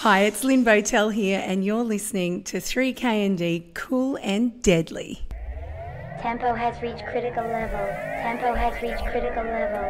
Hi, it's Lynn Botel here, and you're listening to 3KND Cool and Deadly. Tempo has reached critical level. Tempo has reached critical level.